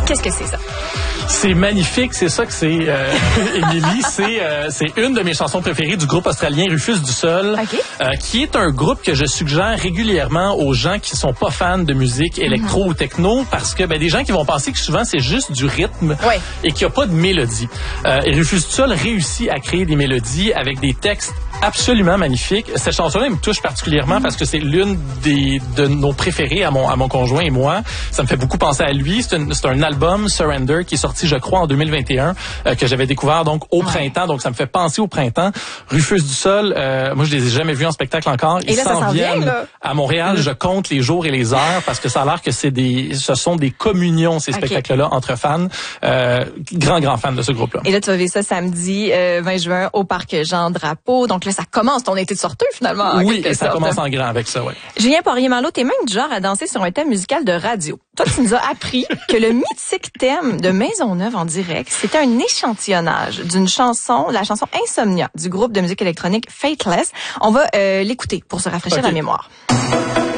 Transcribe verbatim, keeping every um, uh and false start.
Qu'est-ce que c'est ça? C'est magnifique, c'est ça que c'est, euh, Émilie. C'est euh, c'est une de mes chansons préférées du groupe australien Rufus du Sol, okay. euh, qui est un groupe que je suggère régulièrement aux gens qui sont pas fans de musique électro mm-hmm. ou techno, parce que ben des gens qui vont penser que souvent c'est juste du rythme ouais. et qu'il n'y a pas de mélodie. Euh, et Rufus du Sol réussit à créer des mélodies avec des textes absolument magnifiques. Cette chanson-là me touche particulièrement mm-hmm. parce que c'est l'une des de nos préférées à mon à mon conjoint et moi. Ça me fait beaucoup penser à lui. C'est, une, c'est un album Surrender qui est sorti je crois, en deux mille vingt et un, euh, que j'avais découvert donc au ouais. printemps. Donc, ça me fait penser au printemps. Rufus du Sol, euh, moi, je les ai jamais vus en spectacle encore. Ils et là, s'en, s'en viennent vient, là. À Montréal. Mm-hmm. Je compte les jours et les heures parce que ça a l'air que c'est des, ce sont des communions, ces okay. spectacles-là, entre fans. Euh, grand, grand fan de ce groupe-là. Et là, tu vas vivre ça samedi euh, vingt juin au parc Jean-Drapeau. Donc là, ça commence ton été de sorteux, finalement. Oui, et ça sorte. Commence en grand avec ça, oui. Julien Poirier-Malo, t'es même du genre à danser sur un thème musical de radio. Toi, tu nous as appris que le mythique thème de Maisonneuve en direct, c'était un échantillonnage d'une chanson, la chanson Insomnia du groupe de musique électronique Fateless. On va euh, l'écouter pour se rafraîchir okay. la mémoire.